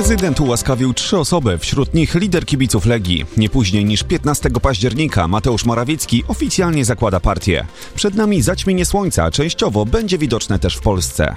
Prezydent ułaskawił 3 osoby, wśród nich lider kibiców Legii. Nie później niż 15 października Mateusz Morawiecki oficjalnie zakłada partię. Przed nami zaćmienie słońca, częściowo będzie widoczne też w Polsce.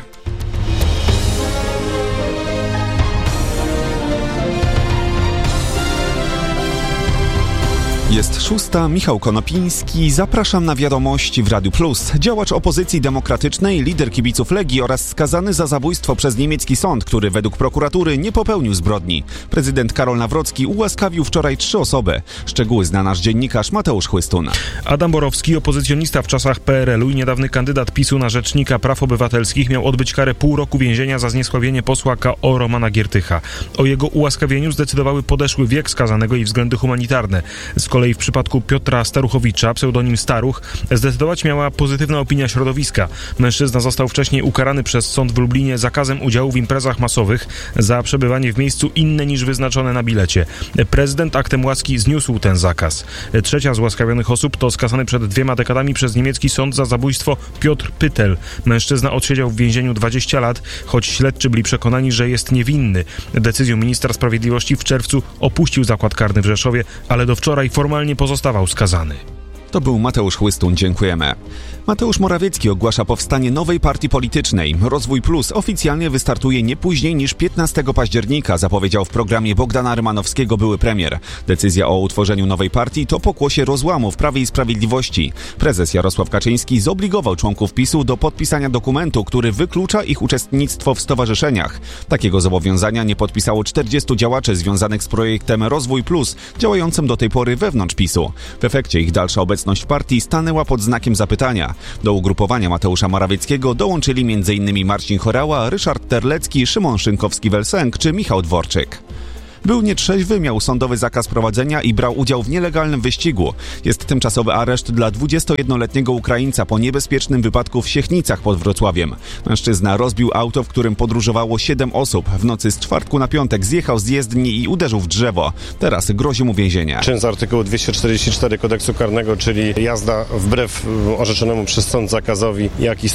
Jest 6, Michał Konopiński, zapraszam na wiadomości w Radiu Plus. Działacz opozycji demokratycznej, lider kibiców Legii oraz skazany za zabójstwo przez niemiecki sąd, który według prokuratury nie popełnił zbrodni. Prezydent Karol Nawrocki ułaskawił wczoraj 3 osoby. Szczegóły zna nasz dziennikarz Mateusz Chłystun. Adam Borowski, opozycjonista w czasach PRL-u i niedawny kandydat PiS-u na rzecznika praw obywatelskich, miał odbyć karę pół roku więzienia za zniesławienie posła KO Romana Giertycha. O jego ułaskawieniu zdecydowały podeszły wiek skazanego i względy humanitarne. Z kolei w przypadku Piotra Staruchowicza, pseudonim Staruch, zdecydować miała pozytywna opinia środowiska. Mężczyzna został wcześniej ukarany przez sąd w Lublinie zakazem udziału w imprezach masowych za przebywanie w miejscu inne niż wyznaczone na bilecie. Prezydent aktem łaski zniósł ten zakaz. Trzecia z ułaskawionych osób to skazany przed 2 dekadami przez niemiecki sąd za zabójstwo Piotr Pytel. Mężczyzna odsiedział w więzieniu 20 lat, choć śledczy byli przekonani, że jest niewinny. Decyzją ministra sprawiedliwości w czerwcu opuścił zakład karny w Rzeszowie, ale do wczoraj formalnie pozostawał skazany. To był Mateusz Chłystun, dziękujemy. Mateusz Morawiecki ogłasza powstanie nowej partii politycznej. Rozwój Plus oficjalnie wystartuje nie później niż 15 października, zapowiedział w programie Bogdana Rymanowskiego były premier. Decyzja o utworzeniu nowej partii to pokłosie rozłamu w Prawie i Sprawiedliwości. Prezes Jarosław Kaczyński zobligował członków PiS-u do podpisania dokumentu, który wyklucza ich uczestnictwo w stowarzyszeniach. Takiego zobowiązania nie podpisało 40 działaczy związanych z projektem Rozwój Plus, działającym do tej pory wewnątrz PiS-u. W efekcie ich dalsza obecność w partii stanęła pod znakiem zapytania. Do ugrupowania Mateusza Morawieckiego dołączyli m.in. Marcin Horała, Ryszard Terlecki, Szymon Szynkowski-Welsenk czy Michał Dworczyk. Był nietrzeźwy, miał sądowy zakaz prowadzenia i brał udział w nielegalnym wyścigu. Jest tymczasowy areszt dla 21-letniego Ukraińca po niebezpiecznym wypadku w Siechnicach pod Wrocławiem. Mężczyzna rozbił auto, w którym podróżowało 7 osób. W nocy z czwartku na piątek zjechał z jezdni i uderzył w drzewo. Teraz grozi mu więzienie. Czyn z artykułu 244 Kodeksu Karnego, czyli jazda wbrew orzeczonemu przez sąd zakazowi, jak i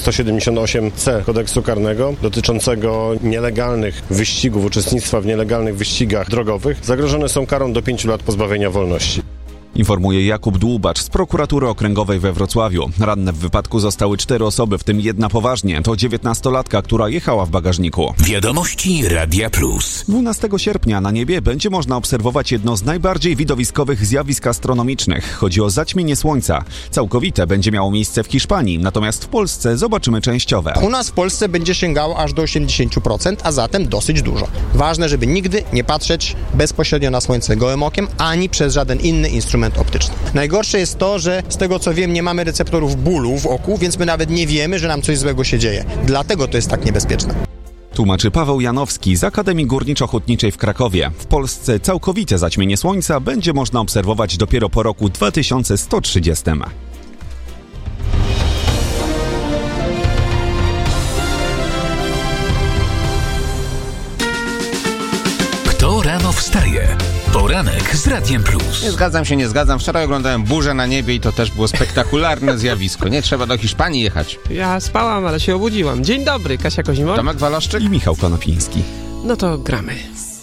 178c Kodeksu Karnego dotyczącego nielegalnych wyścigów, uczestnictwa w nielegalnych wyścigach drogowych, zagrożone są karą do 5 lat pozbawienia wolności. Informuje Jakub Dłubacz z prokuratury okręgowej we Wrocławiu. Ranne w wypadku zostały 4 osoby, w tym jedna poważnie. To 19-latka, która jechała w bagażniku. Wiadomości Radia Plus. 12 sierpnia na niebie będzie można obserwować jedno z najbardziej widowiskowych zjawisk astronomicznych. Chodzi o zaćmienie słońca. Całkowite będzie miało miejsce w Hiszpanii, natomiast w Polsce zobaczymy częściowe. U nas w Polsce będzie sięgało aż do 80%, a zatem dosyć dużo. Ważne, żeby nigdy nie patrzeć bezpośrednio na słońce gołym okiem, ani przez żaden inny instrument optyczny. Najgorsze jest to, że z tego co wiem nie mamy receptorów bólu w oku, więc my nawet nie wiemy, że nam coś złego się dzieje. Dlatego to jest tak niebezpieczne. Tłumaczy Paweł Janowski z Akademii Górniczo-Hutniczej w Krakowie. W Polsce całkowite zaćmienie słońca będzie można obserwować dopiero po roku 2130. Kto rano wstaje? Poranek z Radiem Plus. Nie zgadzam. Wczoraj oglądałem burzę na niebie i to też było spektakularne zjawisko. Nie trzeba do Hiszpanii jechać. Ja spałam, ale się obudziłam. Dzień dobry, Kasia Kozimor. Tomek Waloszczyk i Michał Konopiński. No to gramy.